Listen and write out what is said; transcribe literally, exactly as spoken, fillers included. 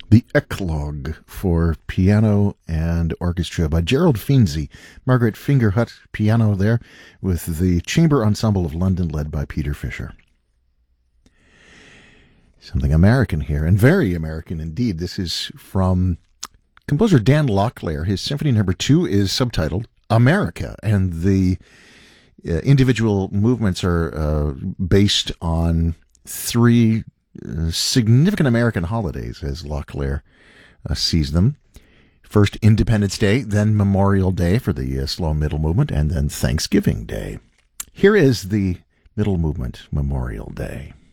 The Eclogue for piano and orchestra by Gerald Finzi. Margaret Fingerhut, piano there, with the Chamber Ensemble of London led by Peter Fisher. Something American here, and very American indeed. This is from composer Dan Locklear. His Symphony Number Two is subtitled America, and the uh, individual movements are uh, based on three Uh, significant American holidays, as Locklear uh, sees them. First, Independence Day, then Memorial Day for the uh, slow middle movement, and then Thanksgiving Day. Here is the middle movement, Memorial Day.